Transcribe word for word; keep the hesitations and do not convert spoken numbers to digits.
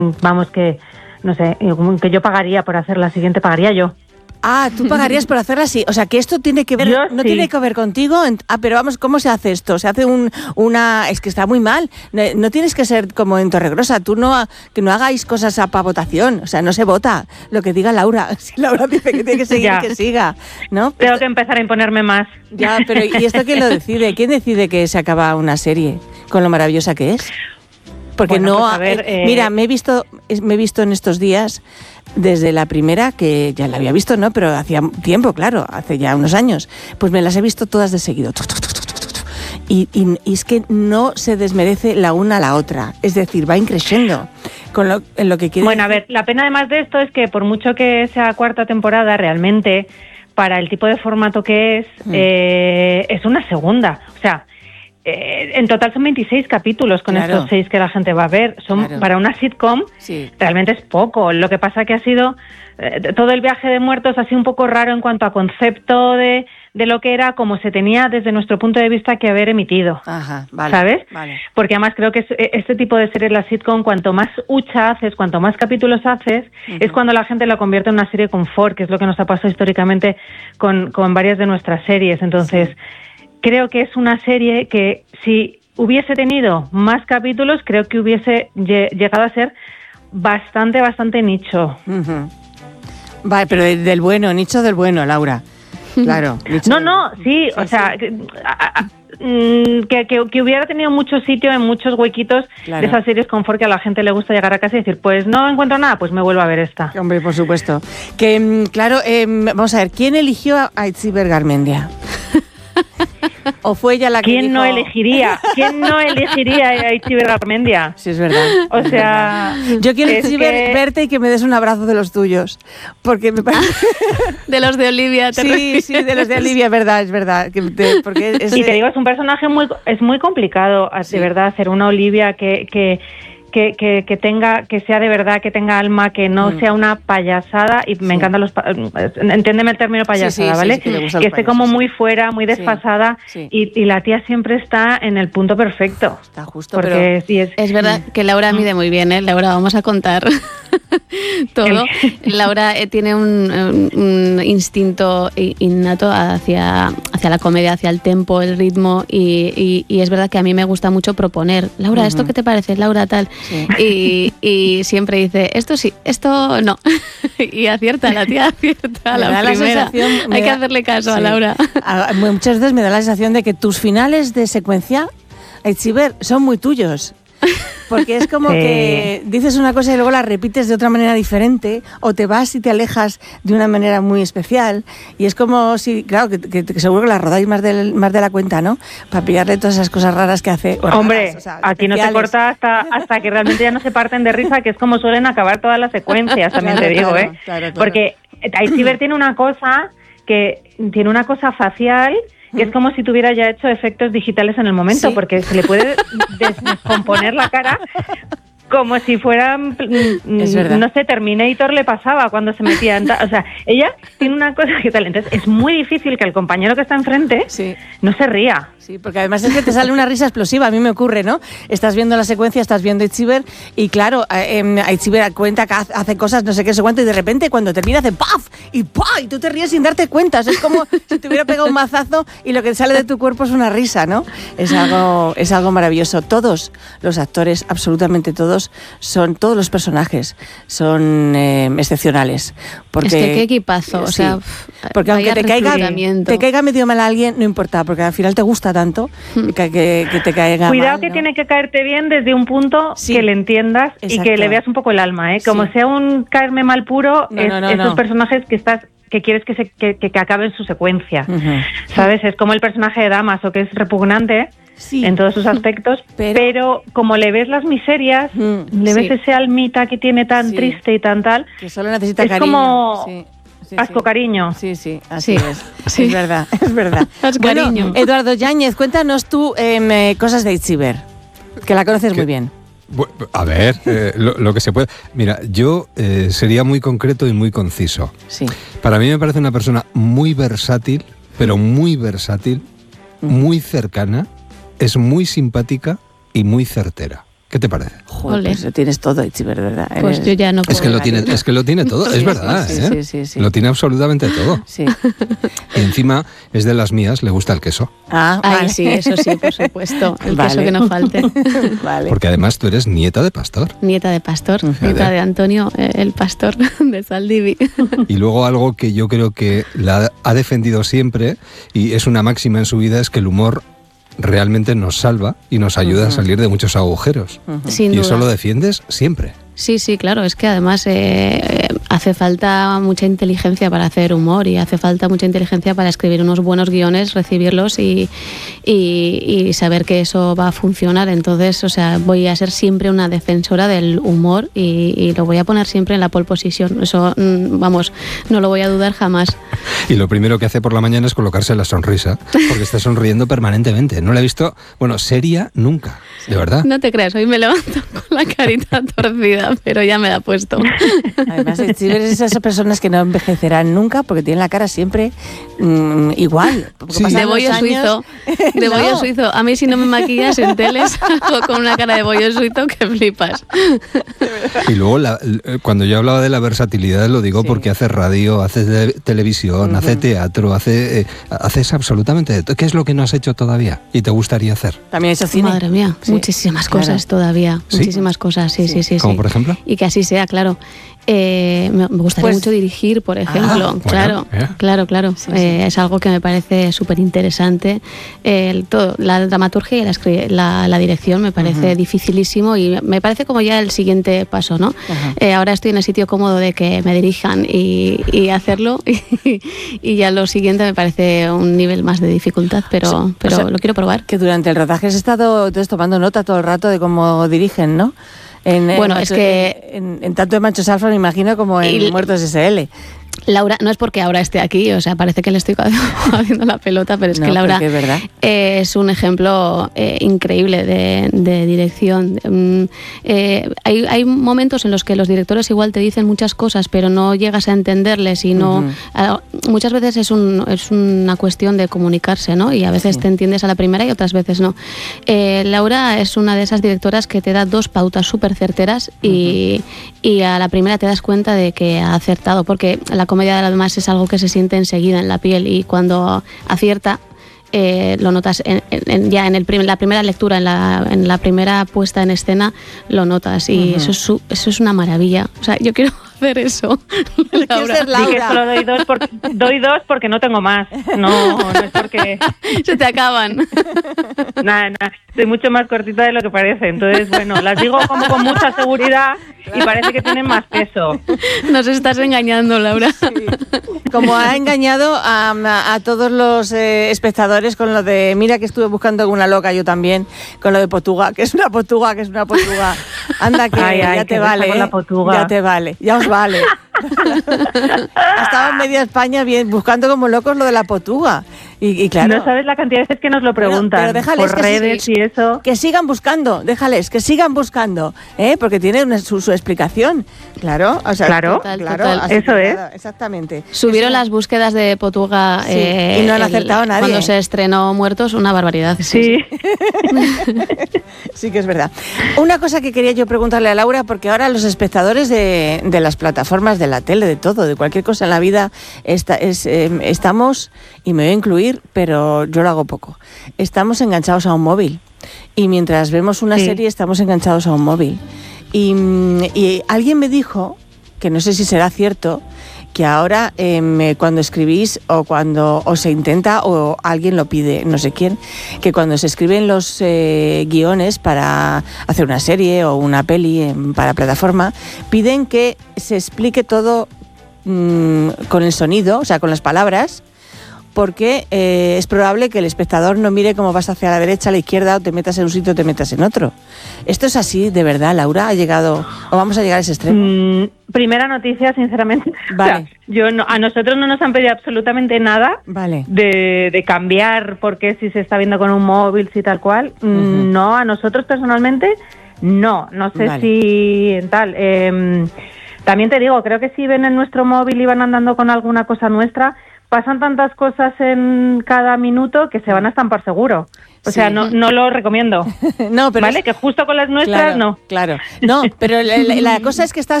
vamos, que, no sé, que yo pagaría por hacer la siguiente, pagaría yo. Ah, tú pagarías por hacerla así. O sea, que esto tiene que ver, Yo no sí. tiene que ver contigo. Ah, pero vamos, ¿cómo se hace esto? Se hace un, una, es que está muy mal. No, no tienes que ser como en Torregrosa. Tú no, que no hagáis cosas a, para votación. O sea, no se vota lo que diga Laura. Si Laura dice que tiene que seguir, que siga, ¿no? Tengo que empezar a imponerme más. Ya, pero ¿y esto quién lo decide? ¿Quién decide que se acaba una serie con lo maravillosa que es? Porque bueno, no, pues a ver, eh, eh... mira, me he visto, me he visto en estos días desde la primera, que ya la había visto, ¿no? Pero hacía tiempo, claro, hace ya unos años. Pues me las he visto todas de seguido. Y, y, y es que no se desmerece la una a la otra. Es decir, va increciendo con lo, en lo que quiere. Bueno, a ver, la pena además de esto es que por mucho que sea cuarta temporada, realmente, para el tipo de formato que es, mm. eh, es una segunda. O sea, Eh, en total son veintiséis capítulos con claro. estos seis que la gente va a ver. Son claro. Para una sitcom sí. realmente es poco. Lo que pasa que ha sido eh, todo el viaje de muertos ha sido un poco raro en cuanto a concepto de, de lo que era, como se tenía desde nuestro punto de vista que haber emitido. Ajá, vale, ¿sabes? Vale. Porque además creo que es, este tipo de series, la sitcom, cuanto más hucha haces, cuanto más capítulos haces, uh-huh. es cuando la gente lo convierte en una serie confort, que es lo que nos ha pasado históricamente con, con varias de nuestras series. Entonces, sí. creo que es una serie que si hubiese tenido más capítulos, creo que hubiese llegado a ser bastante, bastante nicho. Uh-huh. Vale, pero del bueno, nicho del bueno, Laura. Claro. No, no, sí, sí o sea, sí. A, a, que, que, que hubiera tenido mucho sitio en muchos huequitos claro. de esas series confort que a la gente le gusta llegar a casa y decir, pues no encuentro nada, pues me vuelvo a ver esta. Hombre, por supuesto. Que, claro, eh, vamos a ver, ¿quién eligió a Itziber Garmendia? ¿O fue ella la que ¿Quién dijo... no elegiría? ¿Quién no elegiría a Itziber Garmendia? Sí, es verdad. O sea... Yo quiero, Itziber, que... verte y que me des un abrazo de los tuyos. Porque me parece... de los de Olivia. ¿te sí, refieres? Sí, de los de Olivia, es verdad, es verdad. Que te, porque es... Y te digo, es un personaje muy... Es muy complicado, sí. de verdad, hacer una Olivia que... que Que, que, que tenga, que sea de verdad, que tenga alma, que no mm. sea una payasada, y me sí. encantan los, entiéndeme el término payasada, sí, sí, ¿vale? Sí, sí, que, que esté como muy fuera, muy desfasada, sí, sí. Y, y la tía siempre está en el punto perfecto. Está justo, porque pero... sí es, es verdad que Laura mide muy bien, ¿eh? Laura, vamos a contar todo. Laura eh, tiene un, un, un instinto innato hacia, hacia la comedia, hacia el tempo, el ritmo, y, y, y es verdad que a mí me gusta mucho proponer. Laura, uh-huh. ¿esto qué te parece? Laura, tal... Sí. Y, y siempre dice, esto sí, esto no. Y acierta, la tía acierta a la primera. La sensación, Hay da, que hacerle caso sí. a Laura. A, muchas veces me da la sensación de que tus finales de secuencia, Itziber, son muy tuyos. Porque es como sí. que dices una cosa y luego la repites de otra manera diferente, o te vas y te alejas de una manera muy especial, y es como si, claro, que, que, que seguro que la rodáis más de, más de la cuenta, ¿no? Para pillarle todas esas cosas raras que hace. Hombre, raras, o sea, aquí no se corta hasta, hasta que realmente ya no se parten de risa, que es como suelen acabar todas las secuencias, también claro, te digo, claro, ¿eh? Claro, claro. Porque Itziber tiene una cosa, que tiene una cosa facial, que es como si tuviera ya hecho efectos digitales en el momento, sí. porque se le puede descomponer la cara como si fuera, no sé, Terminator le pasaba cuando se metía en... Ta- o sea, ella tiene una cosa que tal, entonces es muy difícil que el compañero que está enfrente sí. no se ría. Sí, porque además es que te sale una risa explosiva, a mí me ocurre, ¿no? Estás viendo la secuencia, estás viendo Itziber y claro, eh, Itziber cuenta que hace cosas, no sé qué, sé cuánto, y de repente cuando termina hace ¡paf! Y ¡paf! Y tú te ríes sin darte cuenta, es como si te hubiera pegado un mazazo y lo que sale de tu cuerpo es una risa, ¿no? Es algo, es algo maravilloso. Todos los actores, absolutamente todos, son todos los personajes son eh, excepcionales. Porque, es que qué equipazo, sí, o sea, porque aunque te caiga, te caiga medio mal a alguien, no importa, porque al final te gusta tanto que, que, que te caiga Cuidado mal, que ¿no? tiene que caerte bien desde un punto sí. que le entiendas Exacto. y que le veas un poco el alma, ¿eh? Como sí. sea un caerme mal puro, no, es no, no, esos no. personajes que estás que quieres que, se, que, que acaben su secuencia, uh-huh. ¿sabes? Es como el personaje de Damaso, que es repugnante sí. en todos sus aspectos, pero, pero como le ves las miserias, uh-huh. le ves sí. ese almita que tiene tan sí. triste y tan tal, que solo necesita es cariño. como... Sí. Sí, asco sí. cariño. Sí, sí, así sí. es. Sí. Es verdad, es verdad. Asco bueno, cariño. Eduardo Yáñez, cuéntanos tú eh, cosas de Itziber, que la conoces muy bien. A ver, eh, lo, lo que se puede... Mira, yo eh, sería muy concreto y muy conciso. Sí. Para mí me parece una persona muy versátil, pero muy versátil, muy cercana, es muy simpática y muy certera. ¿Qué te parece? Joder, pues lo tienes todo, Itziber, ¿verdad? Pues Eres... yo ya no puedo. Es que lo tiene, es que lo tiene todo, es verdad, sí, ¿eh? Sí, sí, sí. Lo tiene absolutamente todo. Sí. Y encima es de las mías, le gusta el queso. Ah, Ay, vale. sí, eso sí, por supuesto. El Vale. queso que no falte. Vale. Porque además tú eres nieta de pastor. Nieta de pastor, Ujú. nieta de Antonio, eh, el pastor de Saldivi. Y luego algo que yo creo que la ha defendido siempre, y es una máxima en su vida, es que el humor realmente nos salva y nos ayuda a salir de muchos agujeros. Sin Y duda. eso lo defiendes siempre. Sí, sí, claro, es que además eh, hace falta mucha inteligencia para hacer humor y hace falta mucha inteligencia para escribir unos buenos guiones, recibirlos y, y, y saber que eso va a funcionar. Entonces, o sea, voy a ser siempre una defensora del humor y, y lo voy a poner siempre en la pole position. Eso, mm, vamos, no lo voy a dudar jamás. Y lo primero que hace por la mañana es colocarse la sonrisa, porque está sonriendo permanentemente. No la he visto, bueno, seria nunca, de verdad. No te creas, hoy me levanto con la carita torcida, pero ya me la he puesto. Además, Itziber es esas personas que no envejecerán nunca porque tienen la cara siempre mmm, igual. Porque Sí. pasan De los bollo años- suizo. De No. bollo suizo. A mí si no me maquillas en teles, hago con una cara de bollo suizo que flipas. Y luego, la- l- cuando yo hablaba de la versatilidad, lo digo Sí. porque hace radio, hace te- televisión, hace teatro, hace, eh, haces absolutamente de todo. ¿Qué es lo que no has hecho todavía y te gustaría hacer? También eso cine. Madre mía, Sí, muchísimas claro. cosas todavía. ¿Sí? Muchísimas cosas, sí, sí, sí. Como sí. por ejemplo. Y que así sea, claro. Eh, me me gustaría Pues- mucho dirigir, por ejemplo. bueno, claro, eh. claro, claro. Sí, sí. Eh, es algo que me parece súper interesante. El todo, la dramaturgia y la, escri- la, la dirección me parece dificilísimo y me parece como ya el siguiente paso, ¿no? Ajá. Eh, ahora estoy en el sitio cómodo de que me dirijan y, y hacerlo y, y ya lo siguiente me parece un nivel más de dificultad, pero, Sí, pero o sea, lo quiero probar. Que durante el rodaje has estado entonces, tomando nota todo el rato de cómo dirigen, ¿no? En, en Bueno, Macho- es que- En, en tanto de Machos Alfa, me imagino, como en Y- Muertos S L. Laura, no es porque ahora esté aquí, o sea, parece que le estoy haciendo la pelota, pero es No, que Laura porque es verdad. eh, es un ejemplo eh, increíble de, de dirección. Mm, eh, hay, hay momentos en los que los directores igual te dicen muchas cosas, pero no llegas a entenderles y no. Ujú. a- muchas veces es, un, es una cuestión de comunicarse, ¿no? Y a veces Sí. te entiendes a la primera y otras veces no. Eh, Laura es una de esas directoras que te da dos pautas súper certeras y, y a la primera te das cuenta de que ha acertado, porque la comedia además es algo que se siente enseguida en la piel y cuando acierta eh, lo notas en- en- ya en el prim- la primera lectura, en la, en la primera puesta en escena lo notas y Ujú. eso, es su- eso es una maravilla. O sea, yo quiero hacer eso. Laura. ser Sí, que Laura. solo doy dos, porque, doy dos porque no tengo más. No, no es porque... Se te acaban. Nada, nada. Soy mucho más cortita de lo que parece. Entonces, bueno, las digo como con mucha seguridad y parece que tienen más peso. Nos estás engañando, Laura. Como ha engañado a, a- a todos los eh, espectadores con lo de, mira que estuve buscando una loca yo también, con lo de Potuga, que es una Potuga, que es una Potuga. Anda que Ay, ay, ya qué te risa vale, con la ¿eh? Potuga. Ya te vale, ya os vale. Ha estado en media España bien, buscando como locos lo de la Potuga. Y, y claro, No sabes la cantidad de veces que nos lo Pero- preguntan pero déjales por que sí, redes sí. y eso. que sigan buscando, déjales, que sigan buscando, ¿eh? Porque tiene una- su, su explicación. Claro, o sea, Claro, Total, claro, total. así Eso que es. nada, exactamente. Subieron Eso- las búsquedas de Potuga Sí, eh, y no han el- acertado nadie. cuando se estrenó Muertos, una barbaridad. Sí. Sí que es verdad. Una cosa que quería yo preguntarle a Laura, porque ahora los espectadores de, de las plataformas, de la tele, de todo, de cualquier cosa en la vida, esta- es, eh, estamos, y me voy a incluir, pero yo lo hago poco, estamos enganchados a un móvil. Y mientras vemos una Sí. serie, estamos enganchados a un móvil. Y, mm, y alguien me dijo, que no sé si será cierto, que ahora em, cuando escribís o cuando os se intenta o alguien lo pide, no sé quién, que cuando se escriben los eh, guiones para hacer una serie o una peli em, para plataforma, piden que se explique todo mm, con el sonido, o sea, con las palabras, porque eh, es probable que el espectador no mire cómo vas hacia la derecha, a la izquierda, o te metas en un sitio o te metas en otro. ¿Esto es así, de verdad, Laura? ¿Ha llegado o vamos a llegar a ese extremo? Mm, primera noticia, sinceramente. Vale. O sea, yo no, a nosotros no nos han pedido absolutamente nada Vale. de, de cambiar porque si se está viendo con un móvil, si tal cual. Mm, Ujú. No, a nosotros personalmente no. No sé Vale. si en tal. Eh, también te digo, creo que si ven en nuestro móvil y van andando con alguna cosa nuestra, pasan tantas cosas en cada minuto que se van a estampar seguro. O Sí. sea, no, no lo recomiendo. No, pero ¿Vale? es- Que justo con las nuestras claro, no. Claro. No, pero la, la- la cosa es que estás